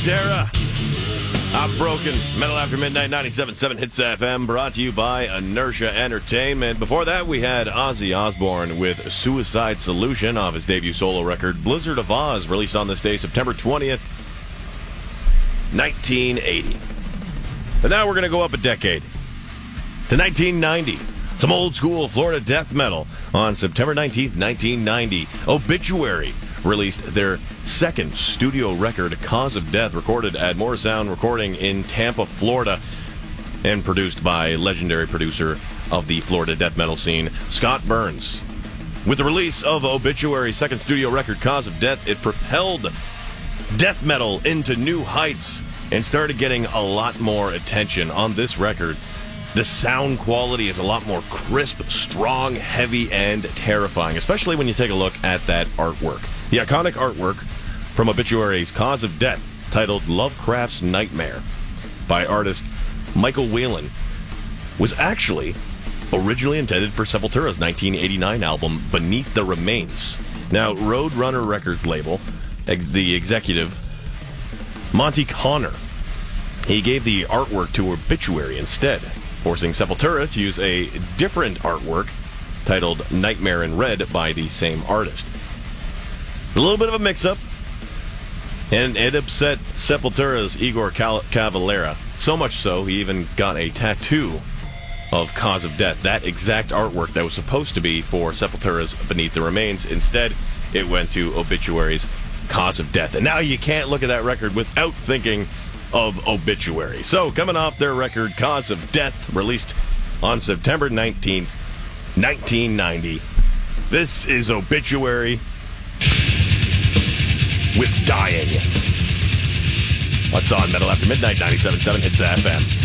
Pantera. I'm Broken. Metal After Midnight, 97.7 Hits FM, brought to you by Inertia Entertainment. Before that, we had Ozzy Osbourne with Suicide Solution off his debut solo record, Blizzard of Oz, released on this day, September 20th, 1980. And now we're going to go up a decade to 1990. Some old school Florida death metal. On September 19th, 1990, Obituary released their second studio record, Cause of Death, recorded at Morrisound Recording in Tampa, Florida, and produced by legendary producer of the Florida death metal scene, Scott Burns. With the release of Obituary's second studio record, Cause of Death, it propelled death metal into new heights and started getting a lot more attention. On this record, the sound quality is a lot more crisp, strong, heavy, and terrifying, especially when you take a look at that artwork. The iconic artwork from Obituary's Cause of Death, titled Lovecraft's Nightmare, by artist Michael Whelan, was actually originally intended for Sepultura's 1989 album, Beneath the Remains. Now, Roadrunner Records label, the executive, Monty Connor, he gave the artwork to Obituary instead, forcing Sepultura to use a different artwork titled Nightmare in Red by the same artist. A little bit of a mix-up, and it upset Sepultura's Igor Cavalera, so much so he even got a tattoo of Cause of Death, that exact artwork that was supposed to be for Sepultura's Beneath the Remains. Instead, it went to Obituary's Cause of Death. And now you can't look at that record without thinking of Obituary. So, coming off their record, Cause of Death, released on September 19th, 1990, this is Obituary with Dying. What's on Metal After Midnight, 97.7 Hits FM.